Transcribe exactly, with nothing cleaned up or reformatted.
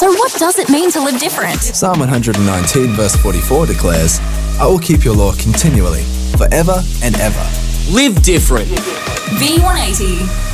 So what does it mean to live different? Psalm one hundred nineteen verse forty-four declares, I will keep your law continually, forever and ever. Live different. V one eighty.